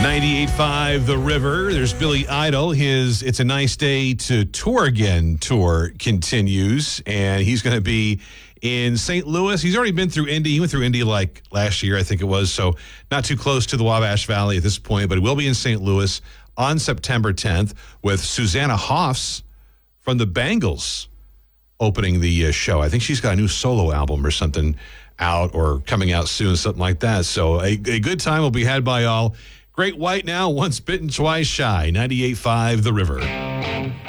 98.5 The River. There's Billy Idol. His It's a Nice Day to Tour Again tour continues, and he's going to be in St. Louis. He's already been through Indy. He went through Indy like last year, I think it was, so not too close to the Wabash Valley at this point, but he will be in St. Louis on September 10th with Susanna Hoffs from the Bangles opening the show. I think she's got a new solo album or something out or coming out soon, something like that. So a good time will be had by all. Great White now, once bitten, twice shy. 98.5 The River.